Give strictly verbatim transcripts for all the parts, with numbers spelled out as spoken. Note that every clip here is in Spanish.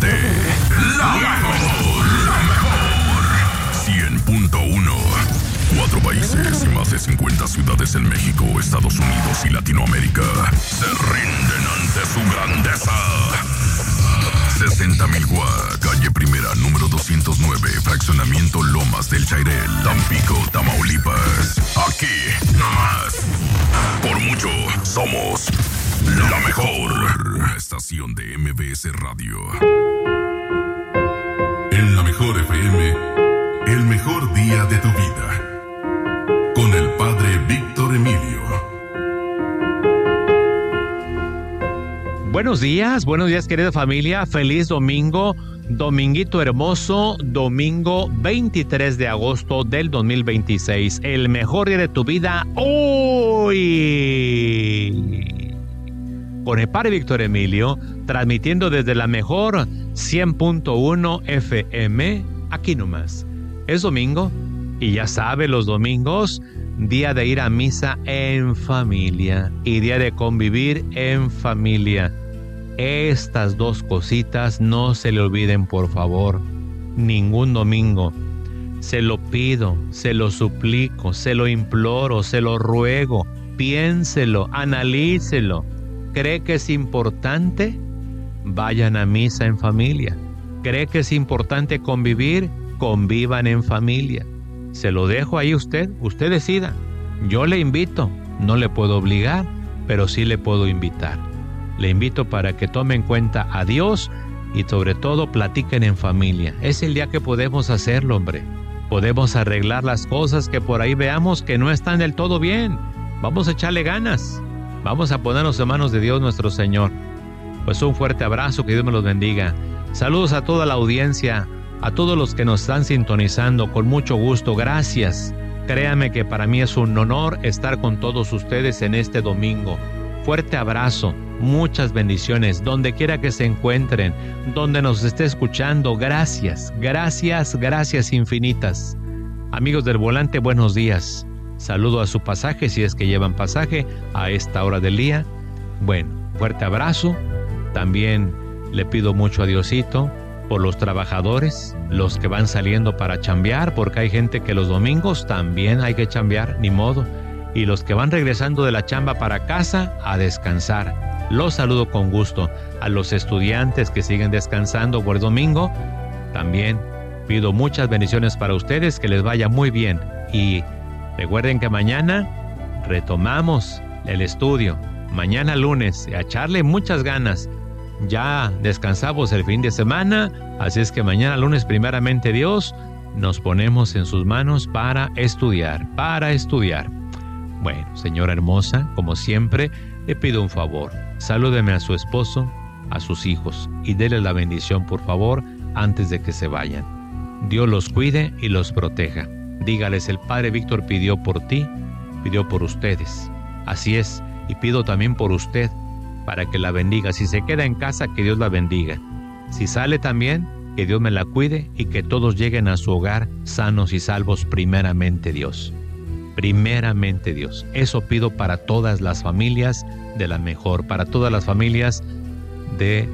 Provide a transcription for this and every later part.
volante. La mejor, la mejor. cien punto uno. Cuatro países y más de cincuenta ciudades en México, Estados Unidos y Latinoamérica se rinden ante su grandeza. sesenta mil watts, calle Primera, número doscientos nueve, fraccionamiento Lomas del Chairel, Tampico, Tamaulipas. Aquí, nomás. Por mucho, somos la mejor estación de M B S Radio. En la mejor F M, el mejor día de tu vida. Con el padre Víctor Emilio. Buenos días, buenos días querida familia, feliz domingo, dominguito hermoso, domingo veintitrés de agosto del dos mil veintiséis, el mejor día de tu vida hoy. Con el padre Víctor Emilio, transmitiendo desde la mejor cien punto uno F M, aquí nomás. Es domingo y ya sabe, los domingos, día de ir a misa en familia y día de convivir en familia. Estas dos cositas no se le olviden, por favor, ningún domingo. Se lo pido, se lo suplico, se lo imploro, se lo ruego. Piénselo, analícelo. ¿Cree que es importante? Vayan a misa en familia. ¿Cree que es importante convivir? Convivan en familia. Se lo dejo ahí usted, usted decida. Yo le invito, no le puedo obligar, pero sí le puedo invitar. Le invito para que tome en cuenta a Dios y sobre todo platiquen en familia. Es el día que podemos hacerlo, hombre. Podemos arreglar las cosas que por ahí veamos que no están del todo bien. Vamos a echarle ganas. Vamos a ponernos en manos de Dios nuestro Señor. Pues un fuerte abrazo, que Dios me los bendiga. Saludos a toda la audiencia, a todos los que nos están sintonizando, con mucho gusto. Gracias. Créame que para mí es un honor estar con todos ustedes en este domingo. Fuerte abrazo, muchas bendiciones, donde quiera que se encuentren, donde nos esté escuchando. Gracias, gracias, gracias infinitas. Amigos del volante, buenos días. Saludo a su pasaje, si es que llevan pasaje a esta hora del día. Bueno, fuerte abrazo. También le pido mucho a Diosito por los trabajadores, los que van saliendo para chambear, porque hay gente que los domingos también hay que chambear, ni modo. Y los que van regresando de la chamba para casa a descansar. Los saludo con gusto. A los estudiantes que siguen descansando por el domingo, también pido muchas bendiciones para ustedes, que les vaya muy bien. Y recuerden que mañana retomamos el estudio. Mañana lunes, a echarle muchas ganas. Ya descansamos el fin de semana, así es que mañana lunes, primeramente Dios, nos ponemos en sus manos para estudiar, para estudiar. Bueno, señora hermosa, como siempre, le pido un favor. Salúdeme a su esposo, a sus hijos, y déle la bendición, por favor, antes de que se vayan. Dios los cuide y los proteja. Dígales, el padre Víctor pidió por ti, pidió por ustedes. Así es, y pido también por usted, para que la bendiga. Si se queda en casa, que Dios la bendiga. Si sale también, que Dios me la cuide y que todos lleguen a su hogar sanos y salvos, primeramente Dios. Primeramente Dios. Eso pido para todas las familias de la mejor, para todas las familias de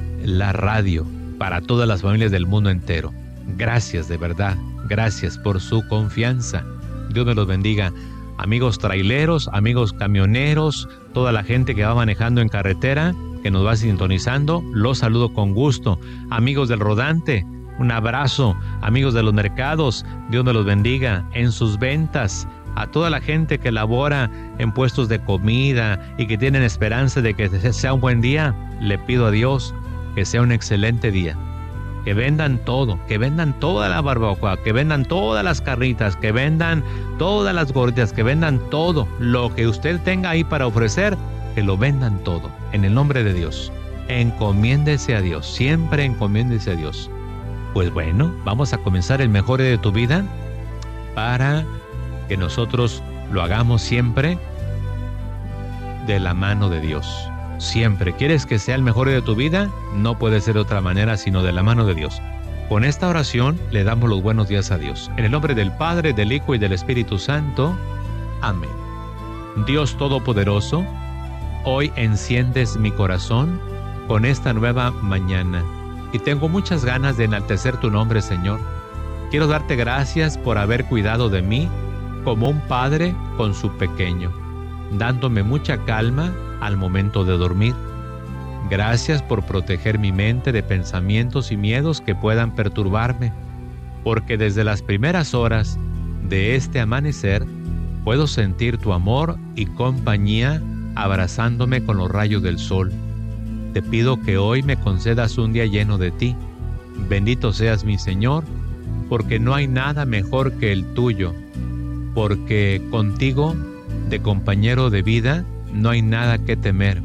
la radio, para todas las familias del mundo entero. Gracias, de verdad. Gracias por su confianza. Dios me los bendiga. Amigos traileros, amigos camioneros, toda la gente que va manejando en carretera, que nos va sintonizando, los saludo con gusto. Amigos del rodante, un abrazo. Amigos de los mercados, Dios me los bendiga en sus ventas. A toda la gente que labora en puestos de comida y que tienen esperanza de que sea un buen día, le pido a Dios que sea un excelente día. Que vendan todo, que vendan toda la barbacoa, que vendan todas las carnitas, que vendan todas las gorditas, que vendan todo lo que usted tenga ahí para ofrecer, que lo vendan todo, en el nombre de Dios. Encomiéndese a Dios, siempre encomiéndese a Dios. Pues bueno, vamos a comenzar el mejor día de tu vida para que nosotros lo hagamos siempre de la mano de Dios. Siempre. ¿Quieres que sea el mejor día de tu vida? No puede ser de otra manera sino de la mano de Dios. Con esta oración le damos los buenos días a Dios. En el nombre del Padre, del Hijo y del Espíritu Santo. Amén. Dios Todopoderoso, hoy enciendes mi corazón con esta nueva mañana. y tengo muchas ganas de enaltecer tu nombre, Señor. Quiero darte gracias por haber cuidado de mí como un padre con su pequeño, dándome mucha calma al momento de dormir. Gracias por proteger mi mente de pensamientos y miedos que puedan perturbarme, porque desde las primeras horas de este amanecer puedo sentir tu amor y compañía abrazándome con los rayos del sol. Te pido que hoy me concedas un día lleno de ti. Bendito seas mi Señor, porque no hay nada mejor que el tuyo, porque contigo, de compañero de vida, no hay nada que temer.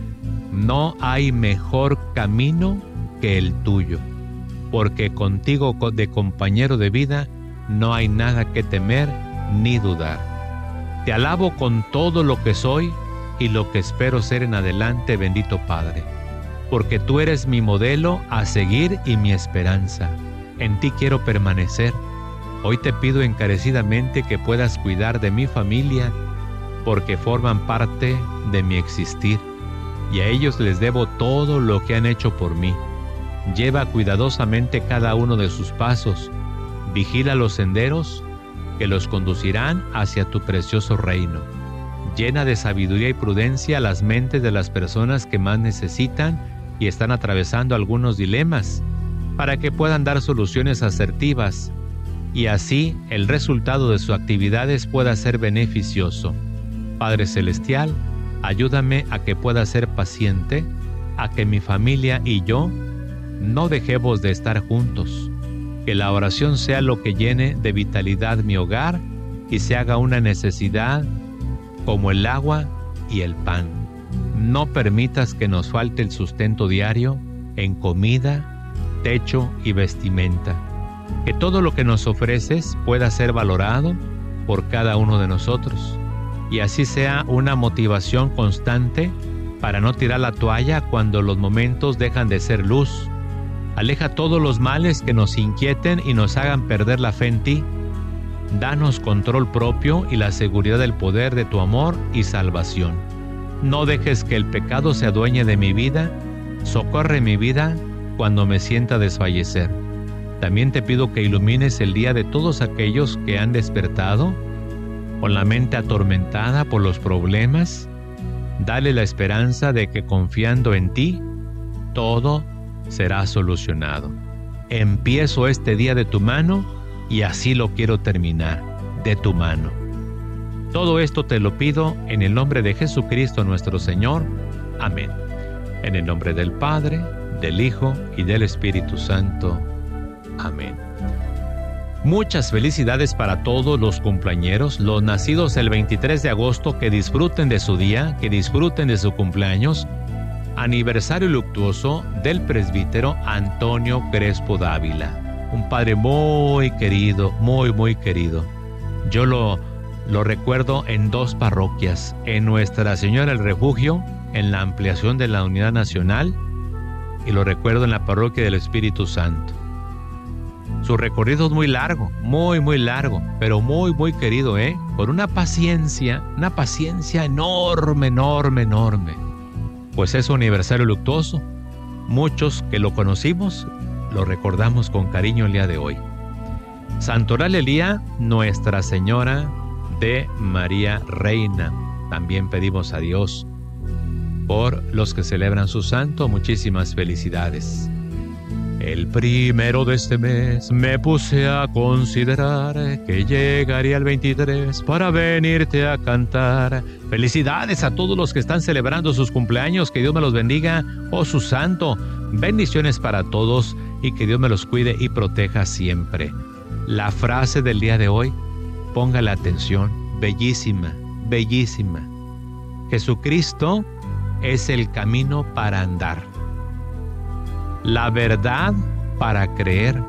No hay mejor camino que el tuyo, porque contigo de compañero de vida no hay nada que temer ni dudar. Te alabo con todo lo que soy y lo que espero ser en adelante, bendito Padre, porque tú eres mi modelo a seguir y mi esperanza. En ti quiero permanecer. Hoy te pido encarecidamente que puedas cuidar de mi familia, porque forman parte de mi existir, y a ellos les debo todo lo que han hecho por mí. Lleva cuidadosamente cada uno de sus pasos, vigila los senderos que los conducirán hacia tu precioso reino. Llena de sabiduría y prudencia las mentes de las personas que más necesitan y están atravesando algunos dilemas, para que puedan dar soluciones asertivas, y así el resultado de sus actividades pueda ser beneficioso. Padre Celestial, ayúdame a que pueda ser paciente, a que mi familia y yo no dejemos de estar juntos. Que la oración sea lo que llene de vitalidad mi hogar y se haga una necesidad como el agua y el pan. No permitas que nos falte el sustento diario en comida, techo y vestimenta. Que todo lo que nos ofreces pueda ser valorado por cada uno de nosotros, y así sea una motivación constante para no tirar la toalla cuando los momentos dejan de ser luz. Aleja todos los males que nos inquieten y nos hagan perder la fe en ti. Danos control propio y la seguridad del poder de tu amor y salvación. No dejes que el pecado se adueñe de mi vida. Socorre mi vida cuando me sienta desfallecer. También te pido que ilumines el día de todos aquellos que han despertado con la mente atormentada por los problemas. Dale la esperanza de que confiando en ti, todo será solucionado. Empiezo este día de tu mano y así lo quiero terminar, de tu mano. Todo esto te lo pido en el nombre de Jesucristo nuestro Señor. Amén. En el nombre del Padre, del Hijo y del Espíritu Santo. Amén. Muchas felicidades para todos los cumpleañeros, los nacidos el veintitrés de agosto, que disfruten de su día, que disfruten de su cumpleaños. Aniversario luctuoso del presbítero Antonio Crespo Dávila, un padre muy querido, muy muy querido. Yo lo, lo recuerdo en dos parroquias, en Nuestra Señora del Refugio, en la ampliación de la Unidad Nacional, y lo recuerdo en la Parroquia del Espíritu Santo. Su recorrido es muy largo, muy muy largo, pero muy muy querido, ¿eh? Con una paciencia, una paciencia enorme, enorme, enorme. Pues es su aniversario luctuoso. Muchos que lo conocimos, lo recordamos con cariño el día de hoy. Santoral el día Nuestra Señora de María Reina. También pedimos a Dios por los que celebran su santo. Muchísimas felicidades. El primero de este mes me puse a considerar que llegaría el veintitrés para venirte a cantar. Felicidades a todos los que están celebrando sus cumpleaños, que Dios me los bendiga, oh su santo. Bendiciones para todos y que Dios me los cuide y proteja siempre. La frase del día de hoy, póngale atención, bellísima, bellísima. Jesucristo es el camino para andar, la verdad para creer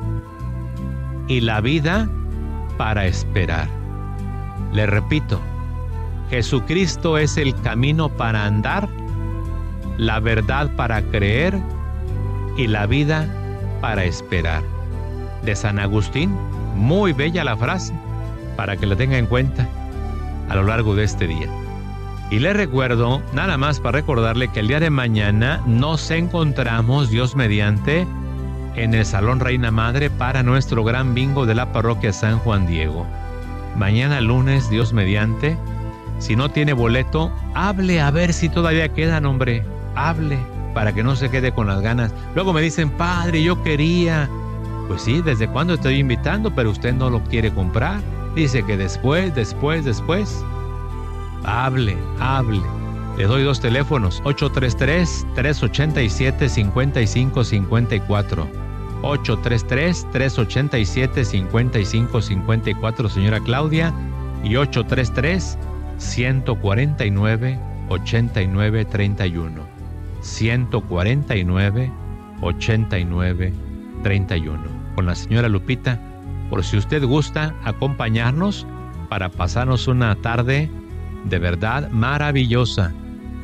y la vida para esperar. Le repito, Jesucristo es el camino para andar, la verdad para creer y la vida para esperar. De San Agustín, muy bella la frase, para que la tenga en cuenta a lo largo de este día. Y le recuerdo, nada más para recordarle, que el día de mañana nos encontramos, Dios mediante, en el Salón Reina Madre para nuestro gran bingo de la parroquia San Juan Diego. Mañana lunes, Dios mediante, si no tiene boleto, hable a ver si todavía quedan, hombre. Hable para que no se quede con las ganas. Luego me dicen, padre, yo quería. Pues sí, ¿desde cuándo estoy invitando? Pero usted no lo quiere comprar. Dice que después, después, después. Hable, hable. Le doy dos teléfonos, ocho tres tres, tres ocho siete, cinco cinco cinco cuatro. ocho tres tres, tres ocho siete, cinco cinco cinco cuatro, señora Claudia. Y ocho tres tres, uno cuatro nueve, ocho nueve tres uno. uno cuatro nueve, ocho nueve tres uno. Con la señora Lupita, por si usted gusta acompañarnos para pasarnos una tarde de verdad maravillosa.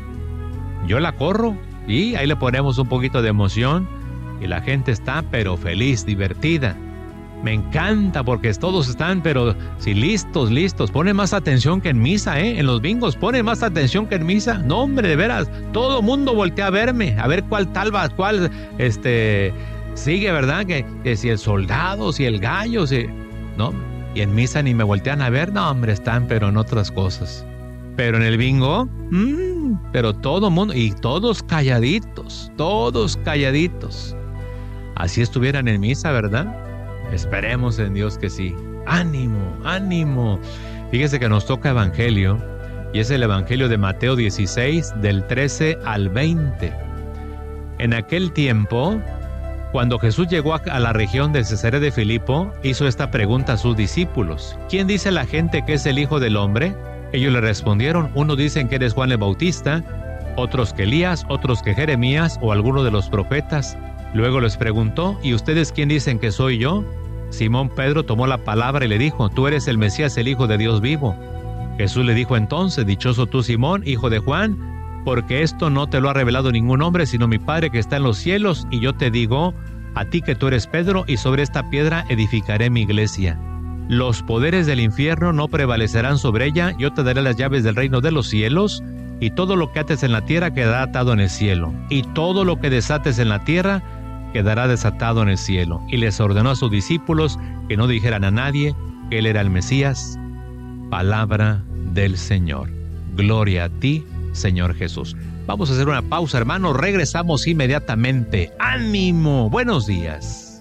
Yo la corro y ahí le ponemos un poquito de emoción y la gente está pero feliz, divertida. Me encanta porque todos están pero sí listos, listos. Ponen más atención que en misa, ¿eh? En los bingos ponen más atención que en misa. No, hombre, de veras, todo mundo voltea a verme, a ver cuál tal va, cuál este sigue, ¿verdad? Que, que si el soldado, si el gallo, si... ¿no? Y en misa ni me voltean a ver, no, hombre, están pero en otras cosas. Pero en el bingo, mmm, pero todo mundo, y todos calladitos, todos calladitos. Así estuvieran en misa, ¿verdad? Esperemos en Dios que sí. ¡Ánimo, ánimo! Fíjese que nos toca evangelio, y es el evangelio de Mateo dieciséis, del trece al veinte. En aquel tiempo, cuando Jesús llegó a la región de Cesarea de Filipo, hizo esta pregunta a sus discípulos: ¿quién dice la gente que es el Hijo del Hombre? Ellos le respondieron: unos dicen que eres Juan el Bautista, otros que Elías, otros que Jeremías o alguno de los profetas. Luego les preguntó: ¿y ustedes quién dicen que soy yo? Simón Pedro tomó la palabra y le dijo: tú eres el Mesías, el Hijo de Dios vivo. Jesús le dijo entonces: dichoso tú, Simón, hijo de Juan, porque esto no te lo ha revelado ningún hombre, sino mi Padre que está en los cielos. Y yo te digo a ti que tú eres Pedro, y sobre esta piedra edificaré mi iglesia. Los poderes del infierno no prevalecerán sobre ella. Yo te daré las llaves del reino de los cielos, y todo lo que ates en la tierra quedará atado en el cielo, y todo lo que desates en la tierra quedará desatado en el cielo. Y les ordenó a sus discípulos que no dijeran a nadie que él era el Mesías. Palabra del Señor. Gloria a ti, Señor Jesús. Vamos a hacer una pausa, hermanos. Regresamos inmediatamente. ¡Ánimo! Buenos días.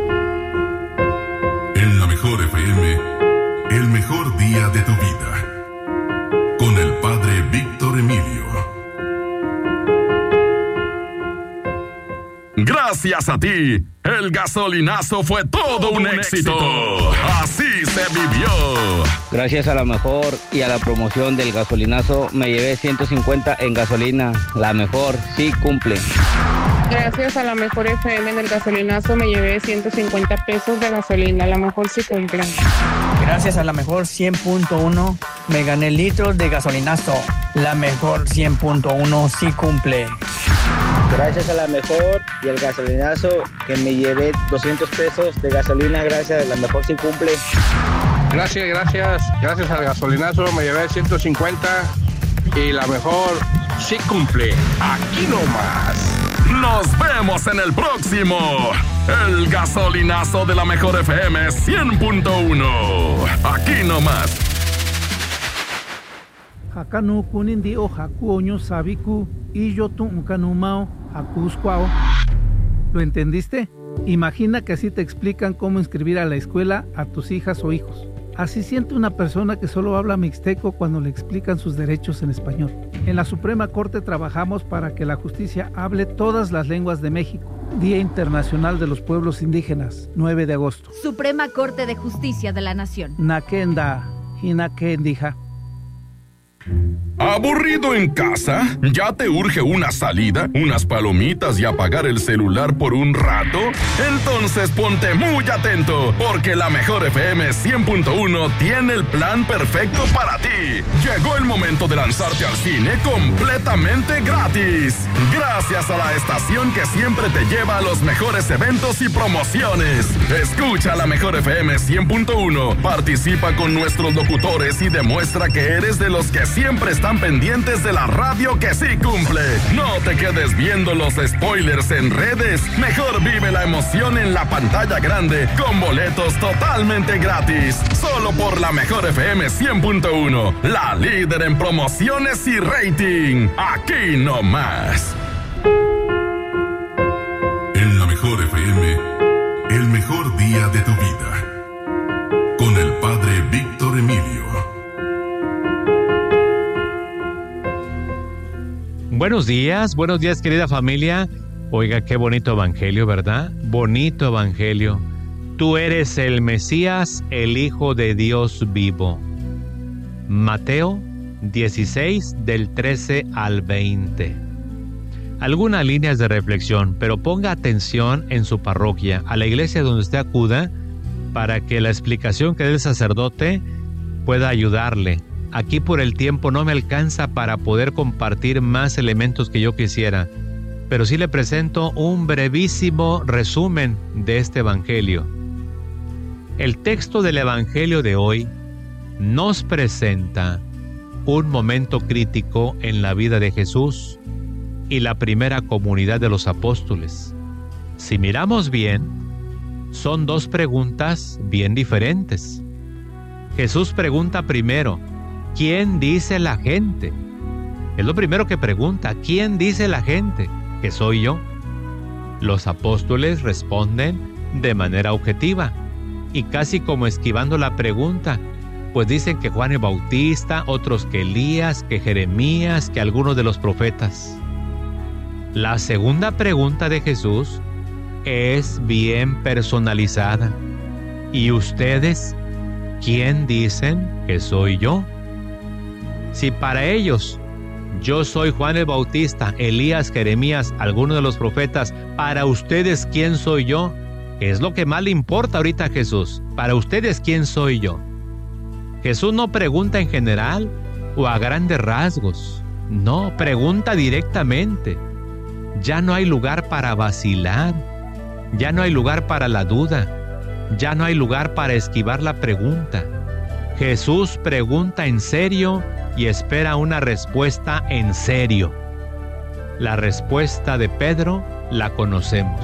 En la mejor F M, el mejor día de tu vida. Con el Padre Víctor Emilio. Gracias a ti, el gasolinazo fue todo, todo un, un éxito. éxito. Así se vivió. Gracias a la mejor y a la promoción del gasolinazo me llevé ciento cincuenta en gasolina. La mejor sí cumple. Gracias a la mejor F M del gasolinazo me llevé ciento cincuenta pesos de gasolina. La mejor sí cumple. Gracias a la mejor cien punto uno me gané litros de gasolinazo. La mejor cien punto uno sí cumple. Gracias a la mejor y al gasolinazo que me llevé doscientos pesos de gasolina. Gracias a la mejor sí cumple. Gracias, gracias. Gracias al gasolinazo me llevé ciento cincuenta y la mejor sí cumple. Aquí nomás. Nos vemos en el próximo. El gasolinazo de la mejor F M cien punto uno. Aquí nomás. Hakanu kunindi o hakuoño sabiku y yo tu kanumao hakuskwao. ¿Lo entendiste? Imagina que así te explican cómo inscribir a la escuela a tus hijas o hijos. Así siente una persona que solo habla mixteco cuando le explican sus derechos en español. En la Suprema Corte trabajamos para que la justicia hable todas las lenguas de México. Día Internacional de los Pueblos Indígenas, nueve de agosto. Suprema Corte de Justicia de la Nación. Nakenda, hinakendija. ¿Aburrido en casa? ¿Ya te urge una salida, unas palomitas y apagar el celular por un rato? Entonces ponte muy atento, porque la mejor F M cien punto uno tiene el plan perfecto para ti. Llegó el momento de lanzarte al cine completamente gratis. Gracias a la estación que siempre te lleva a los mejores eventos y promociones. Escucha la mejor F M cien punto uno, participa con nuestros locutores y demuestra que eres de los que siempre están están pendientes de la radio que sí cumple. No te quedes viendo los spoilers en redes. Mejor vive la emoción en la pantalla grande con boletos totalmente gratis. Solo por la Mejor F M cien punto uno, la líder en promociones y rating. Aquí nomás. En la Mejor F M, el mejor día de tu vida. Con el padre Víctor Emilio. Buenos días, buenos días querida familia. Oiga, qué bonito evangelio, ¿verdad? Bonito evangelio. Tú eres el Mesías, el Hijo de Dios vivo. Mateo dieciséis, del trece al veinte. Algunas líneas de reflexión, pero ponga atención en su parroquia, a la iglesia donde usted acuda, para que la explicación que dé el sacerdote pueda ayudarle. Aquí por el tiempo no me alcanza para poder compartir más elementos que yo quisiera, pero sí le presento un brevísimo resumen de este evangelio. El texto del evangelio de hoy nos presenta un momento crítico en la vida de Jesús y la primera comunidad de los apóstoles. Si miramos bien, son dos preguntas bien diferentes. Jesús pregunta primero, ¿quién dice la gente? Es lo primero que pregunta, ¿quién dice la gente que soy yo? Los apóstoles responden de manera objetiva y casi como esquivando la pregunta, pues dicen que Juan el Bautista, otros que Elías, que Jeremías, que algunos de los profetas. La segunda pregunta de Jesús es bien personalizada. ¿Y ustedes quién dicen que soy yo? Si para ellos yo soy Juan el Bautista, Elías, Jeremías, alguno de los profetas, para ustedes quién soy yo, es lo que más le importa ahorita a Jesús. Para ustedes quién soy yo. Jesús no pregunta en general o a grandes rasgos. No, pregunta directamente. Ya no hay lugar para vacilar. Ya no hay lugar para la duda. Ya no hay lugar para esquivar la pregunta. Jesús pregunta en serio y espera una respuesta en serio. La respuesta de Pedro la conocemos.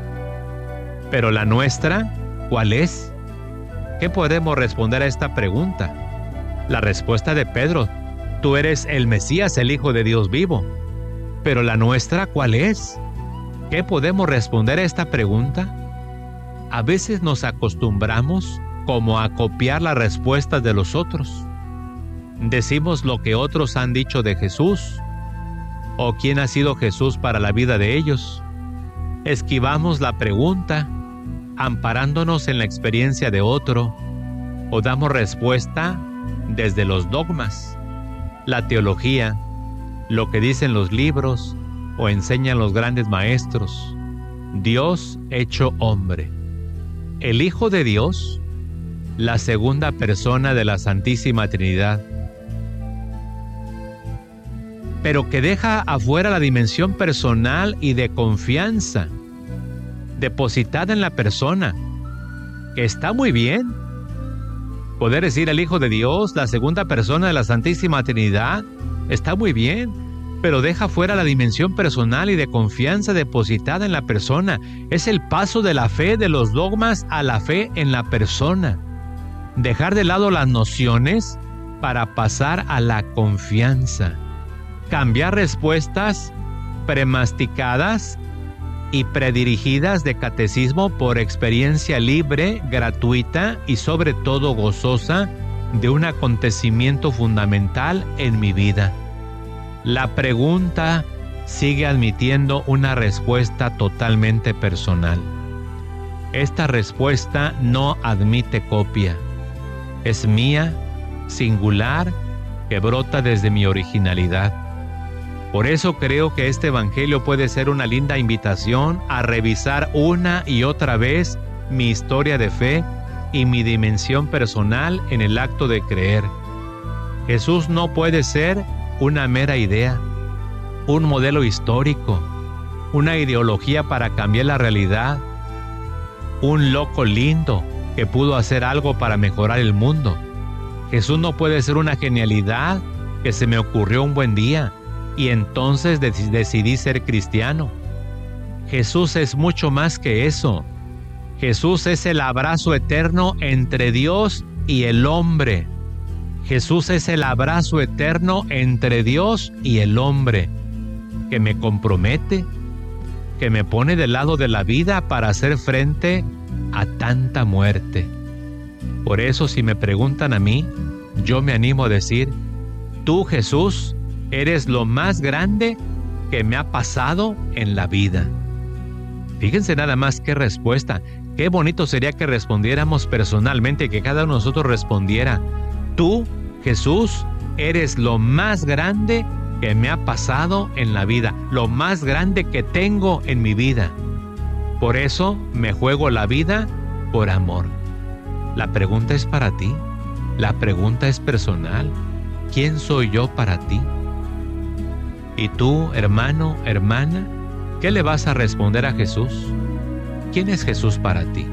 Pero la nuestra, ¿cuál es? ¿Qué podemos responder a esta pregunta? La respuesta de Pedro, tú eres el Mesías, el Hijo de Dios vivo. Pero la nuestra, ¿cuál es? ¿Qué podemos responder a esta pregunta? A veces nos acostumbramos como a copiar las respuestas de los otros. Decimos lo que otros han dicho de Jesús o quién ha sido Jesús para la vida de ellos. Esquivamos la pregunta amparándonos en la experiencia de otro o damos respuesta desde los dogmas, la teología, lo que dicen los libros o enseñan los grandes maestros. Dios hecho hombre. El Hijo de Dios, la segunda persona de la Santísima Trinidad, pero que deja afuera la dimensión personal y de confianza depositada en la persona, que está muy bien. Poder decir el Hijo de Dios, la segunda persona de la Santísima Trinidad, está muy bien, pero deja fuera la dimensión personal y de confianza depositada en la persona. Es el paso de la fe de los dogmas a la fe en la persona. Dejar de lado las nociones para pasar a la confianza. Cambiar respuestas premasticadas y predirigidas de catecismo por experiencia libre, gratuita y sobre todo gozosa de un acontecimiento fundamental en mi vida. La pregunta sigue admitiendo una respuesta totalmente personal. Esta respuesta no admite copia. Es mía, singular, que brota desde mi originalidad. Por eso creo que este evangelio puede ser una linda invitación a revisar una y otra vez mi historia de fe y mi dimensión personal en el acto de creer. Jesús no puede ser una mera idea, un modelo histórico, una ideología para cambiar la realidad, un loco lindo que que pudo hacer algo para mejorar el mundo. Jesús no puede ser una genialidad que se me ocurrió un buen día y entonces de- decidí ser cristiano. Jesús es mucho más que eso. Jesús es el abrazo eterno entre Dios y el hombre. Jesús es el abrazo eterno entre Dios y el hombre, que me compromete, que me pone del lado de la vida para hacer frente a tanta muerte. Por eso, si me preguntan a mí, yo me animo a decir: tú, Jesús, eres lo más grande que me ha pasado en la vida. Fíjense nada más qué respuesta. Qué bonito sería que respondiéramos personalmente, que cada uno de nosotros respondiera: tú, Jesús, eres lo más grande que me ha pasado en la vida, lo más grande que tengo en mi vida. Por eso me juego la vida por amor. La pregunta es para ti. La pregunta es personal. ¿Quién soy yo para ti? Y tú, hermano, hermana, ¿qué le vas a responder a Jesús? ¿Quién es Jesús para ti?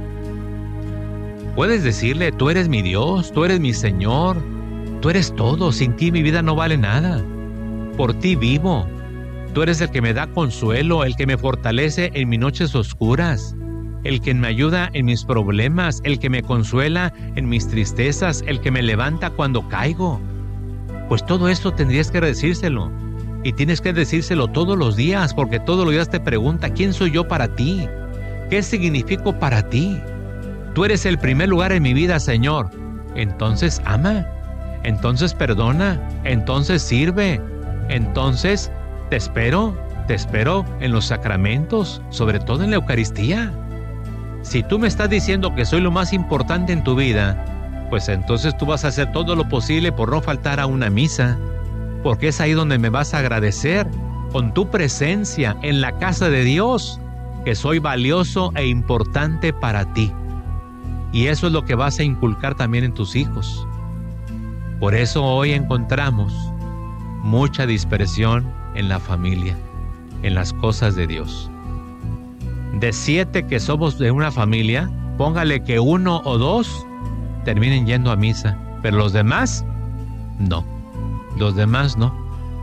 Puedes decirle: tú eres mi Dios, tú eres mi Señor, tú eres todo, sin ti mi vida no vale nada. Por ti vivo. Tú eres el que me da consuelo, el que me fortalece en mis noches oscuras, el que me ayuda en mis problemas, el que me consuela en mis tristezas, el que me levanta cuando caigo. Pues todo esto tendrías que decírselo. Y tienes que decírselo todos los días, porque todos los días te pregunta: ¿quién soy yo para ti? ¿Qué significo para ti? Tú eres el primer lugar en mi vida, Señor. Entonces ama, entonces perdona, entonces sirve, entonces te espero, te espero en los sacramentos, sobre todo en la Eucaristía. Si tú me estás diciendo que soy lo más importante en tu vida, pues entonces tú vas a hacer todo lo posible por no faltar a una misa, porque es ahí donde me vas a agradecer con tu presencia en la casa de Dios, que soy valioso e importante para ti. Y eso es lo que vas a inculcar también en tus hijos. Por eso hoy encontramos mucha dispersión en la familia, en las cosas de Dios. De siete que somos de una familia, póngale que uno o dos terminen yendo a misa, pero los demás, no. Los demás no.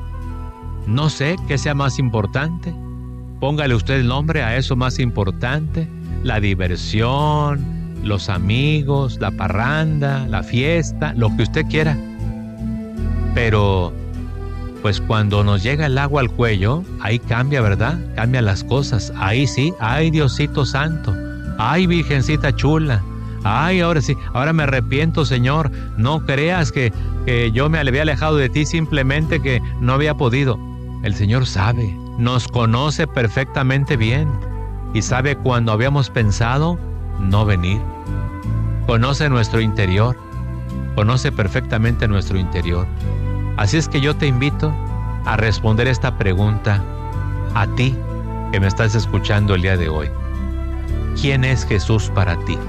No sé qué sea más importante. Póngale usted el nombre a eso más importante: la diversión, los amigos, la parranda, la fiesta, lo que usted quiera. Pero, pues cuando nos llega el agua al cuello, ahí cambia, ¿verdad? Cambian las cosas. Ahí sí, ay Diosito Santo, ay Virgencita chula, ay, ahora sí, ahora me arrepiento, Señor. No creas que, que yo me había alejado de ti simplemente que no había podido. El Señor sabe, nos conoce perfectamente bien y sabe cuando habíamos pensado no venir. Conoce nuestro interior, conoce perfectamente nuestro interior. Así es que yo te invito a responder esta pregunta a ti que me estás escuchando el día de hoy. ¿Quién es Jesús para ti?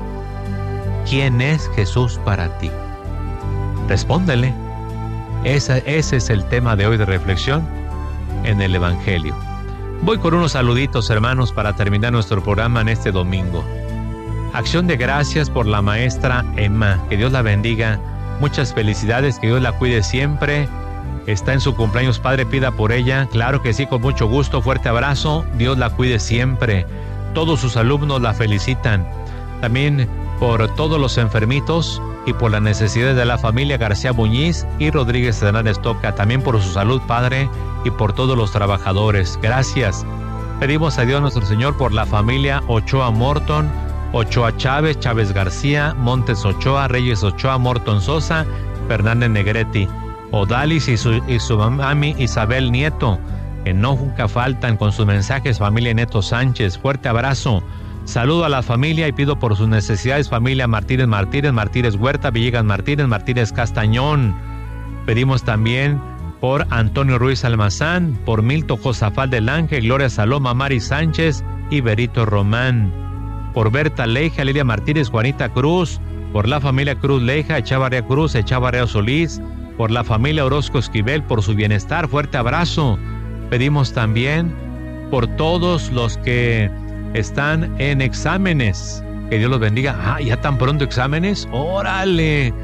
¿Quién es Jesús para ti? Respóndele. Esa, ese es el tema de hoy de reflexión en el Evangelio. Voy con unos saluditos, hermanos, para terminar nuestro programa en este domingo. Acción de gracias por la maestra Emma. Que Dios la bendiga. Muchas felicidades, que Dios la cuide siempre. Está en su cumpleaños, Padre, pida por ella. Claro que sí, con mucho gusto. Fuerte abrazo. Dios la cuide siempre. Todos sus alumnos la felicitan. También por todos los enfermitos y por las necesidades de la familia García Muñiz y Rodríguez Hernández Toca. También por su salud, Padre, y por todos los trabajadores. Gracias. Pedimos a Dios nuestro Señor por la familia Ochoa Morton, Ochoa Chávez, Chávez García, Montes Ochoa, Reyes Ochoa, Morton Sosa, Fernández Negrete, Odalis y su, y su mami Isabel Nieto, que no nunca faltan con sus mensajes. Familia Neto Sánchez, fuerte abrazo. Saludo a la familia y pido por sus necesidades. Familia Martínez Martínez, Martínez Huerta, Villegas Martínez, Martínez Castañón. Pedimos también por Antonio Ruiz Almazán, por Milton Josafat del Ángel, Gloria Saloma, Mari Sánchez y Berito Román. Por Berta Leija, Lidia Martínez, Juanita Cruz, por la familia Cruz Leija, Echavarría Cruz, Echavarría Solís, por la familia Orozco Esquivel, por su bienestar, fuerte abrazo. Pedimos también por todos los que están en exámenes, que Dios los bendiga. Ah, ya tan pronto exámenes, órale,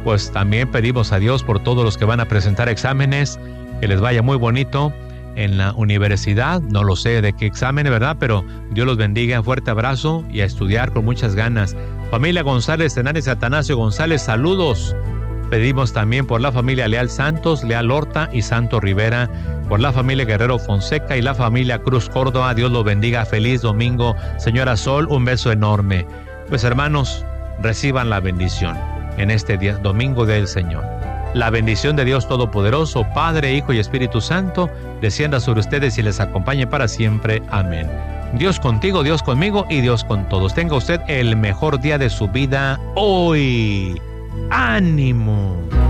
pues también pedimos a Dios por todos los que van a presentar exámenes, que les vaya muy bonito en la universidad, no lo sé de qué examen, ¿verdad? Pero Dios los bendiga, un fuerte abrazo y a estudiar con muchas ganas. Familia González, Tenares, Atanasio González, saludos. Pedimos también por la familia Leal Santos, Leal Horta y Santo Rivera, por la familia Guerrero Fonseca y la familia Cruz Córdoba. Dios los bendiga, feliz domingo. Señora Sol, un beso enorme. Pues hermanos, reciban la bendición en este día, domingo del Señor. La bendición de Dios Todopoderoso, Padre, Hijo y Espíritu Santo, descienda sobre ustedes y les acompañe para siempre. Amén. Dios contigo, Dios conmigo y Dios con todos. Tenga usted el mejor día de su vida hoy. ¡Ánimo!